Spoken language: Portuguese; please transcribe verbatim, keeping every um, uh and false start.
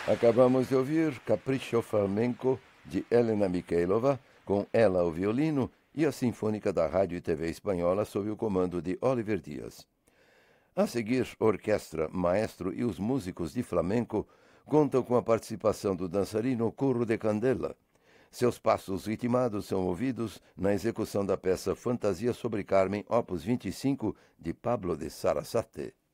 Acabamos de ouvir Capriccio Flamenco, de Helena Mikhailova, com ela ao violino, e a Sinfônica da Rádio e T V Espanhola sob o comando de Oliver Dias. A seguir, orquestra, maestro e os músicos de flamenco contam com a participação do dançarino Curro de Candela. Seus passos ritmados são ouvidos na execução da peça Fantasia sobre Carmen, opus vinte e cinco, de Pablo de Sarasate.